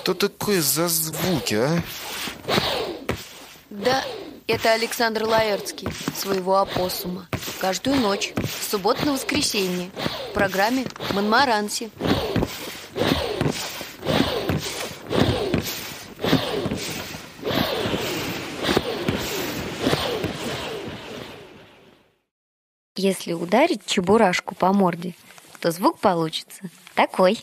Что такое за звуки, а? Да, это Александр Лаэртский, своего опоссума. Каждую ночь, с субботы на воскресенье, в программе «Монмаранси». Если ударить чебурашку по морде, то звук получится такой.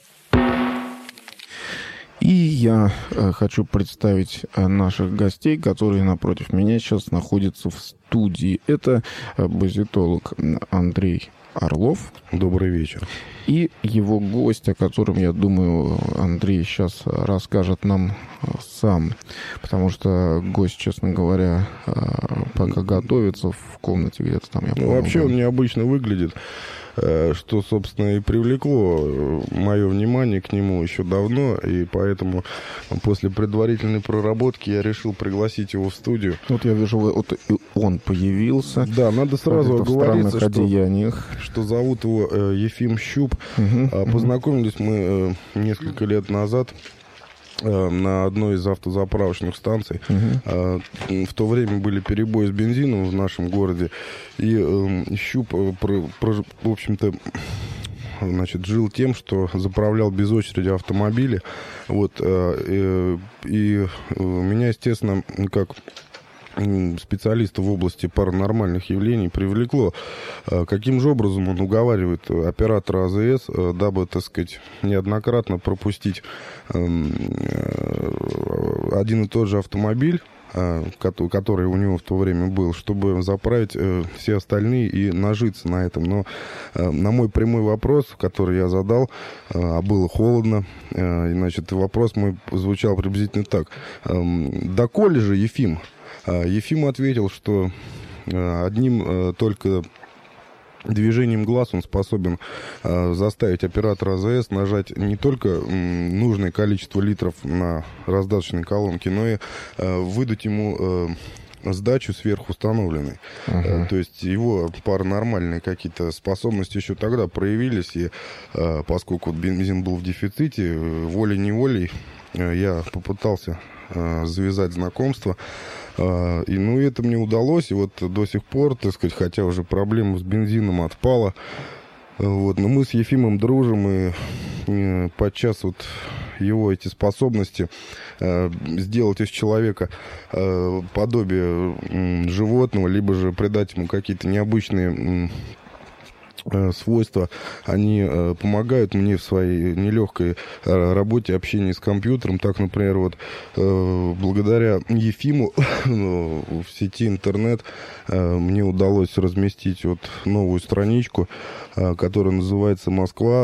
И я хочу представить наших гостей, которые напротив меня сейчас находятся в студии. Это базитолог Андрей Орлов. Добрый вечер. И его гость, о котором, я думаю, Андрей сейчас расскажет нам сам. Потому что гость, честно говоря, пока готовится в комнате где-то там. Вообще он необычно выглядит, что, собственно, и привлекло мое внимание к нему еще давно. И поэтому после предварительной проработки я решил пригласить его в студию. Вот я вижу, вот он появился. Да, надо сразу оговориться, что зовут его Ефим Щуп. Познакомились мы несколько лет назад на одной из автозаправочных станций. В то время были перебои с бензином в нашем городе. И Щуп, в общем-то, жил тем, что заправлял без очереди автомобили. Вот, и меня, естественно, как специалиста в области паранормальных явлений привлекло, каким же образом он уговаривает оператора АЗС, дабы, так сказать, неоднократно пропустить один и тот же автомобиль, который у него в то время был, чтобы заправить все остальные и нажиться на этом. Но на мой прямой вопрос, который я задал, а было холодно, значит, вопрос мой звучал приблизительно так: «Доколе же, Ефим?» Ефим ответил, что одним только движением глаз он способен заставить оператора АЗС нажать не только нужное количество литров на раздаточной колонке, но и выдать ему сдачу сверхустановленной. То есть его паранормальные какие-то способности еще тогда проявились, и поскольку бензин был в дефиците, волей-неволей я попытался завязать знакомство. И, это мне удалось, и вот до сих пор, так сказать, хотя уже проблема с бензином отпала, вот, но мы с Ефимом дружим, и подчас вот его эти способности сделать из человека подобие животного, либо же придать ему какие-то необычные свойства, они помогают мне в своей нелегкой работе, общении с компьютером. Так, например, вот благодаря Ефиму в сети интернет мне удалось разместить вот новую страничку, которая называется «Москва